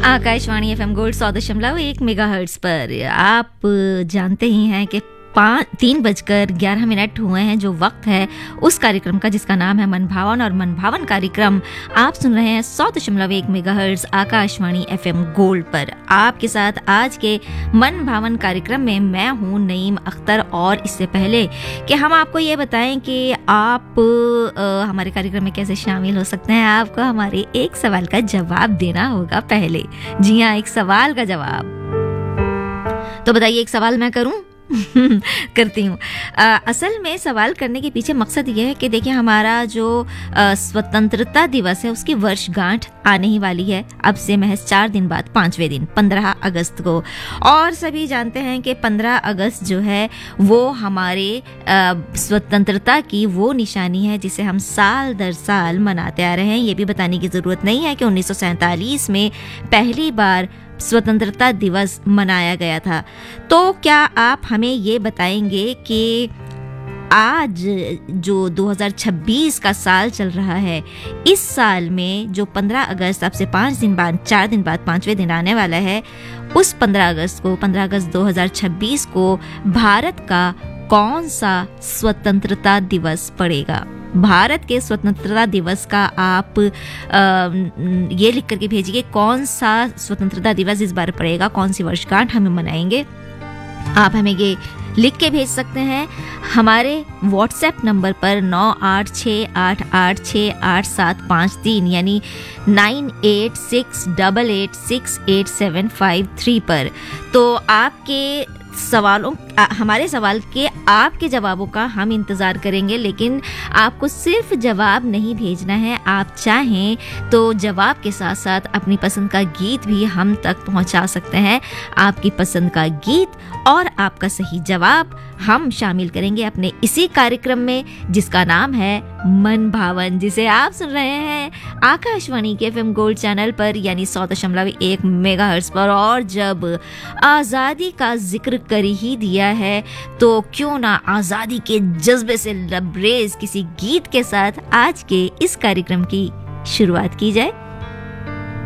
Akashvani FM gold 100.1 megahertz पर आप जानते ही हैं कि 3:11 हुए हैं, जो वक्त है उस कार्यक्रम का जिसका नाम है मन भावन। और मन भावन कार्यक्रम आप सुन रहे हैं 100.1 मेगाहर्ट्ज आकाशवाणी FM गोल्ड पर। आपके साथ आज के मन भावन कार्यक्रम में मैं हूं नईम अख्तर। और इससे पहले कि हम आपको ये बताएं कि आप हमारे कार्यक्रम में कैसे शामिल हो सकते हैं, आपको हमारे एक सवाल का जवाब देना होगा पहले। जी हाँ, एक सवाल का जवाब। तो बताइए, एक सवाल मैं करूं? करती हूँ। असल में सवाल करने के पीछे मकसद ये है कि देखिए, हमारा जो स्वतंत्रता दिवस है उसकी वर्षगांठ आने ही वाली है अब से महज 4 दिन बाद, 5वें दिन 15 अगस्त को। और सभी जानते हैं कि 15 अगस्त जो है वो हमारे स्वतंत्रता की वो निशानी है जिसे हम साल दर साल मनाते आ रहे हैं। ये भी बताने की ज़रूरत नहीं है कि 1947 में पहली बार स्वतंत्रता दिवस मनाया गया था। तो क्या आप हमें ये बताएंगे कि आज जो 2026 का साल चल रहा है, इस साल में जो 15 अगस्त अब से 5 दिन बाद, 4 दिन बाद 5वें दिन आने वाला है, उस 15 अगस्त 2026 को भारत का कौन सा स्वतंत्रता दिवस पड़ेगा? भारत के स्वतंत्रता दिवस का आप ये लिख करके भेजिए कौन सा स्वतंत्रता दिवस इस बार पड़ेगा, कौन सी वर्षगांठ हम मनाएंगे। आप हमें ये लिख के भेज सकते हैं हमारे व्हाट्सएप नंबर पर 9868868753 यानी 9868868753 पर। तो आपके सवालों, हमारे सवाल के आपके जवाबों का हम इंतज़ार करेंगे, लेकिन आपको सिर्फ जवाब नहीं भेजना है। आप चाहें तो जवाब के साथ साथ अपनी पसंद का गीत भी हम तक पहुंचा सकते हैं। आपकी पसंद का गीत और आपका सही जवाब हम शामिल करेंगे अपने इसी कार्यक्रम में जिसका नाम है मन भावन, जिसे आप सुन रहे हैं आकाशवाणी के FM गोल्ड चैनल पर यानी 100.1 मेगाहर्ट्ज पर। और जब आज़ादी का जिक्र कर ही दिया है तो क्यों ना आज़ादी के जज्बे से लबरेज किसी गीत के साथ आज के इस कार्यक्रम की शुरुआत की जाए।